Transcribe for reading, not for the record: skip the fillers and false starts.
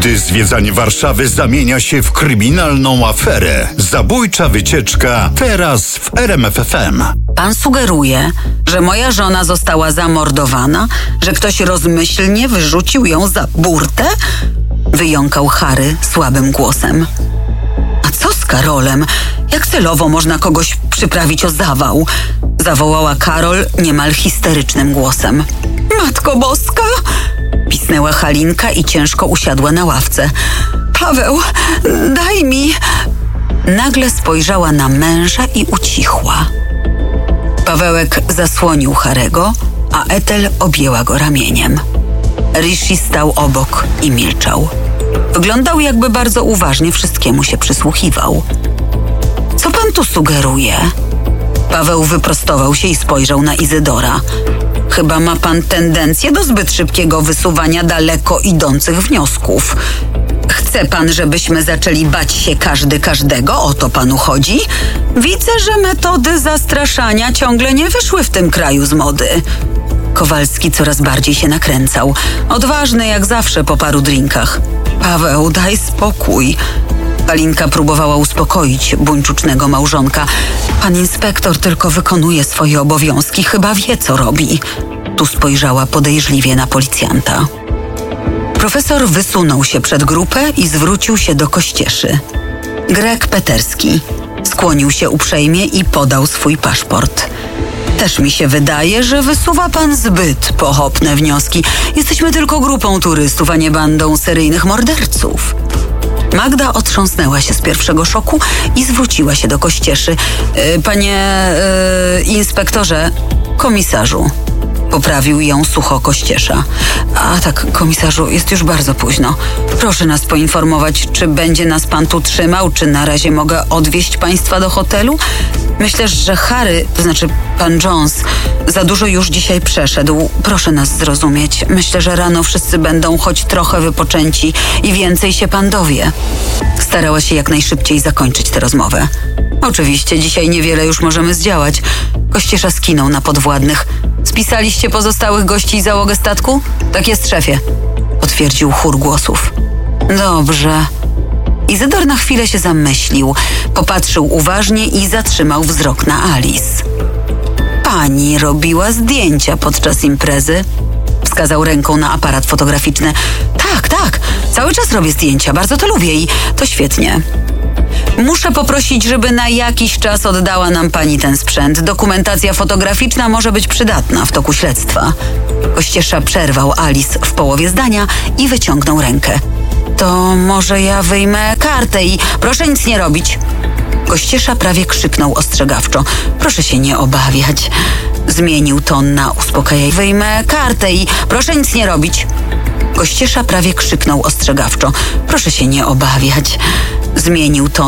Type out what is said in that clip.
Gdy zwiedzanie Warszawy zamienia się w kryminalną aferę. Zabójcza wycieczka teraz w RMF FM. Pan sugeruje, że moja żona została zamordowana, że ktoś rozmyślnie wyrzucił ją za burtę? Wyjąkał Harry słabym głosem. A co z Karolem? Jak celowo można kogoś przyprawić o zawał? Zawołała Karol niemal histerycznym głosem. Matko Boska! Pisnęła Halinka i ciężko usiadła na ławce. Paweł, daj mi... Nagle spojrzała na męża i ucichła. Pawełek zasłonił Harego, a Ethel objęła go ramieniem. Rishi stał obok i milczał. Wyglądał, jakby bardzo uważnie wszystkiemu się przysłuchiwał. Co pan tu sugeruje? Paweł wyprostował się i spojrzał na Izydora. Chyba ma pan tendencję do zbyt szybkiego wysuwania daleko idących wniosków. Chce pan, żebyśmy zaczęli bać się każdy każdego? O to panu chodzi? Widzę, że metody zastraszania ciągle nie wyszły w tym kraju z mody. Kowalski coraz bardziej się nakręcał. Odważny jak zawsze po paru drinkach. Paweł, daj spokój. Halinka próbowała uspokoić buńczucznego małżonka. Pan inspektor tylko wykonuje swoje obowiązki, chyba wie, co robi. Tu spojrzała podejrzliwie na policjanta. Profesor wysunął się przed grupę i zwrócił się do Kościeszy. Greg Peterski skłonił się uprzejmie i podał swój paszport. Też mi się wydaje, że wysuwa pan zbyt pochopne wnioski. Jesteśmy tylko grupą turystów, a nie bandą seryjnych morderców. Magda otrząsnęła się z pierwszego szoku i zwróciła się do Kościeszy. Panie inspektorze, komisarzu. Poprawił ją sucho Kościesza. A tak, komisarzu, jest już bardzo późno. Proszę nas poinformować, czy będzie nas pan tu trzymał, czy na razie mogę odwieźć państwa do hotelu? Myślę, że Harry, to znaczy pan Jones, za dużo już dzisiaj przeszedł. Proszę nas zrozumieć. Myślę, że rano wszyscy będą choć trochę wypoczęci i więcej się pan dowie. Starała się jak najszybciej zakończyć tę rozmowę. Oczywiście, dzisiaj niewiele już możemy zdziałać. Kościesza skinął na podwładnych. Spisaliście pozostałych gości i załogę statku? Tak jest, szefie. Potwierdził chór głosów. Dobrze. Izydor na chwilę się zamyślił. Popatrzył uważnie i zatrzymał wzrok na Alice. Pani robiła zdjęcia podczas imprezy? Wskazał ręką na aparat fotograficzny. Tak. Cały czas robię zdjęcia. Bardzo to lubię i to świetnie. Muszę poprosić, żeby na jakiś czas oddała nam pani ten sprzęt. Dokumentacja fotograficzna może być przydatna w toku śledztwa. Kościesza przerwał Alice w połowie zdania i wyciągnął rękę. To może ja wyjmę kartę i proszę nic nie robić. Kościesza prawie krzyknął ostrzegawczo. Proszę się nie obawiać. Zmienił ton na uspokajający. Wyjmę kartę i proszę nic nie robić. Kościesza prawie krzyknął ostrzegawczo. Proszę się nie obawiać. Zmienił ton